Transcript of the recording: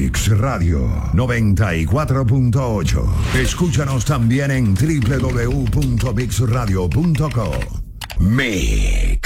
Mix Radio 94.8. Escúchanos también en www.mixradio.co. Mix.